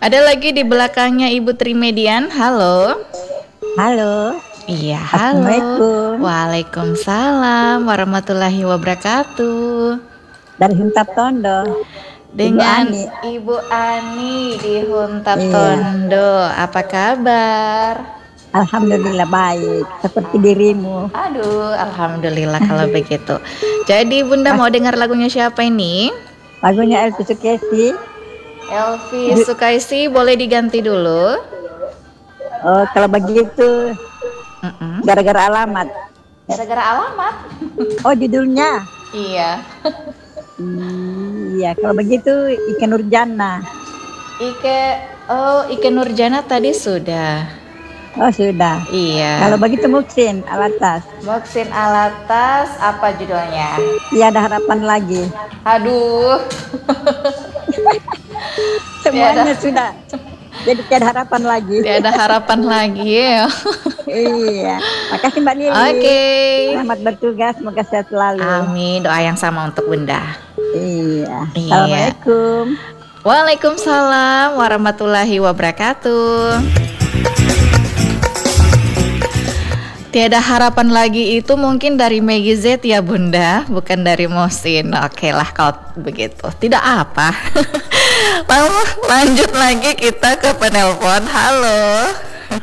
Ada lagi di belakangnya Ibu Trimedian. Halo. Halo, Iya, halo. Assalamualaikum. Waalaikumsalam warahmatullahi wabarakatuh. Dari Huntap Tondo, Ibu Dengan Ani. Ibu Ani di Huntap Iya, Tondo. Apa kabar? Alhamdulillah baik. Seperti dirimu. Aduh, alhamdulillah kalau begitu. Jadi Bunda Mas, mau dengar lagunya siapa ini? lagunya Elvi Sukesi. Elvi Sukaisi, boleh diganti dulu. Oh, kalau begitu, Mm-mm. gara-gara alamat. Gara-gara alamat. Oh, judulnya. Iya. Iya, kalau begitu Ike Nurjana. Ike Nurjana tadi sudah. Oh, sudah. Iya. Kalau begitu Muksin, Alatas. Moksin Alatas, apa judulnya? Tiada harapan lagi. Aduh. Semuanya sudah. Jadi tiada harapan lagi. Tiada harapan lagi ya. Iya. Makasih Mbak Lili. Oke. Selamat bertugas, semoga sehat selalu. Amin, doa yang sama untuk Bunda. Iya. Iya. Assalamualaikum. Waalaikumsalam warahmatullahi wabarakatuh. Tiada harapan lagi itu mungkin dari Maggie Z ya Bunda, bukan dari Mosin. Oke lah kalau begitu. Tidak apa. Lalu lanjut lagi kita ke penelpon. Halo.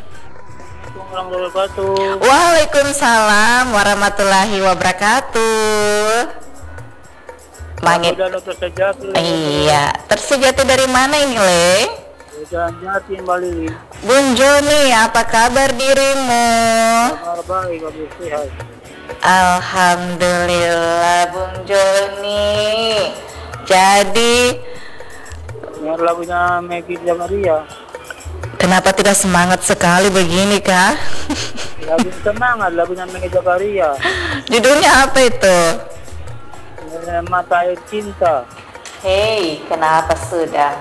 Waalaikumsalam warahmatullahi wabarakatuh. Langit. Iya, tersejati dari mana ini, Le? Jati Mbak Lili. Bung Joni, apa kabar dirimu? Kabar baik, kabar sehat. Alhamdulillah Bung Joni. Jadi Yang lagunya Maggie Jamaria. kenapa tidak semangat sekali begini kah? Lagu semangat, lagunya Maggie Jamaria. Judulnya apa itu? Mata Air Cinta. Hei, kenapa sudah?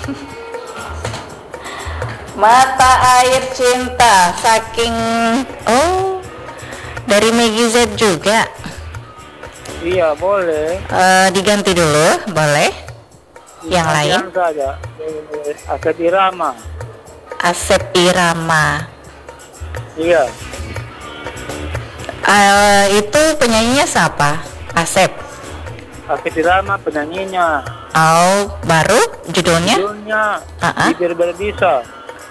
Mata Air Cinta, saking dari Maggie Z juga. Iya, boleh. Diganti dulu, boleh? Yang lain? Saja. Asep Irama. Asep Irama. Iya. Itu penyanyinya siapa? Asep. Asep Irama penyanyinya. Oh, baru judulnya? Judulnya Bibir Berbisa.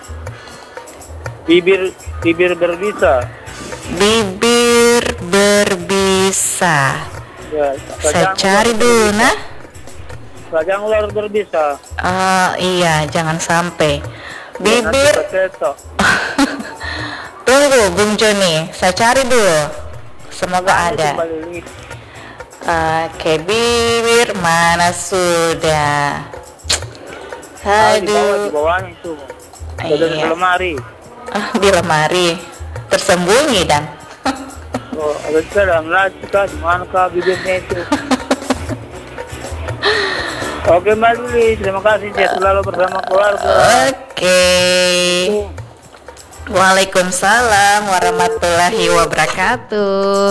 Bibir berbisa. Bibir berbisa. Ya, Saya cari dulu, nah. Rajang ular berbisa. Iya, jangan sampai. Ya, Bibir. Tunggu, Bung Joni. Saya cari dulu. Semoga ada. Oke, bibir mana sudah? Aduh. Di bawahnya itu. Di lemari. Di lemari. Tersembunyi dan. Oh, ada dalam laci kah, di mana kah bibirnya itu? Oke Mbak Lili, terima kasih saya selalu bersama keluarga. Oke. Waalaikumsalam warahmatullahi wabarakatuh.